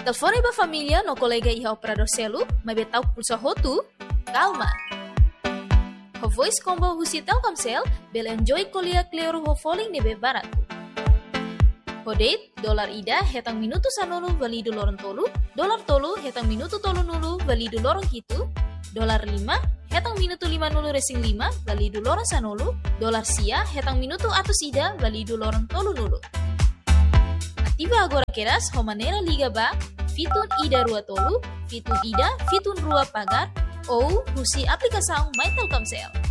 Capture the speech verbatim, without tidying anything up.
Telefone ba família no colega iha operador celu, mas betau pulsa hotu? Calma! Ho voice combo husi Telkomsel, bel enjoy kolia kleuro ho falling nebe barato. Ho date, dolar ida hetang minuto sanulu valido lorong tolu, dolar tolu hetang minuto tolu nulu valido lorong hitu, dolar lima hetang minuto lima nulu resing lima valido lorong sanulu, dolar sia hetang minuto atus ida valido lorong tolu nulu. Aktiva agora keras ho manera liga ba, fitun ida rua tolu, fitun ida, fitun rua pagar, ou husi aplikasaung My Telkomsel.